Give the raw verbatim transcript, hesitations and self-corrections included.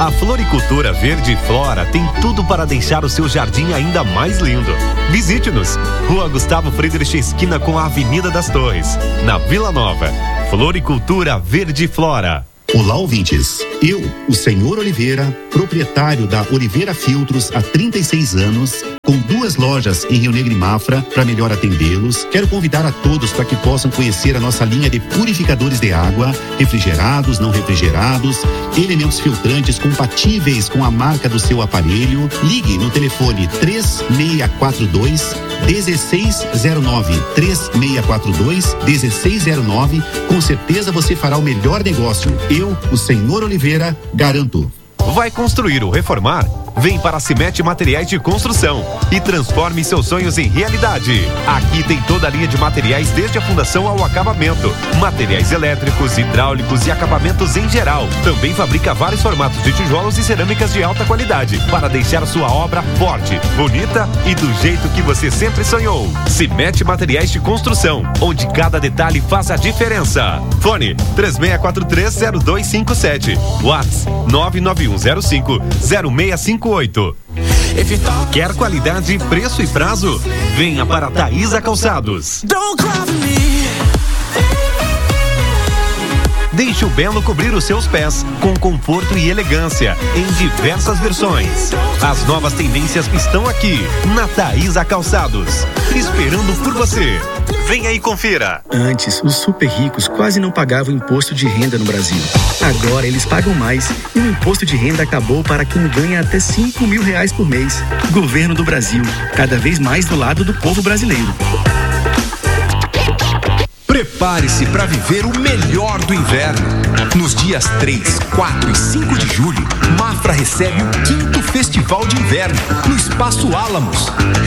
A Floricultura Verde e Flora tem tudo para deixar o seu jardim ainda mais lindo. Visite-nos, Rua Gustavo Friedrich, esquina com a Avenida das Torres, na Vila Nova. Floricultura Verde e Flora. Olá, ouvintes. Eu, o senhor Oliveira, proprietário da Oliveira Filtros há trinta e seis anos, com duas lojas em Rio Negro e Mafra, para melhor atendê-los, quero convidar a todos para que possam conhecer a nossa linha de purificadores de água, refrigerados, não refrigerados, elementos filtrantes compatíveis com a marca do seu aparelho. Ligue no telefone três seis quatro dois, um seis zero nove, três seis quatro dois, um seis zero nove. Com certeza você fará o melhor negócio. Eu, o senhor Oliveira, garanto. Vai construir ou reformar? Vem para a Cimete Materiais de Construção e transforme seus sonhos em realidade. Aqui tem toda a linha de materiais desde a fundação ao acabamento. Materiais elétricos, hidráulicos e acabamentos em geral. Também fabrica vários formatos de tijolos e cerâmicas de alta qualidade para deixar sua obra forte, bonita e do jeito que você sempre sonhou. Cimete Materiais de Construção, onde cada detalhe faz a diferença. Fone três seis quatro três, zero dois cinco sete. WhatsApp nove nove um zero cinco, zero seis cinco oito. Quer qualidade, preço e prazo? Venha para Taísa Calçados. Deixe o Belo cobrir os seus pés com conforto e elegância em diversas versões. As novas tendências estão aqui na Taísa Calçados, esperando por você. Venha e confira. Antes, os super ricos quase não pagavam imposto de renda no Brasil. Agora eles pagam mais e o imposto de renda acabou para quem ganha até cinco mil reais por mês. Governo do Brasil, cada vez mais do lado do povo brasileiro. Prepare-se para viver o melhor do inverno. Nos dias três, quatro e cinco de julho, Mafra recebe o quinto Festival de Inverno no Espaço Álamos.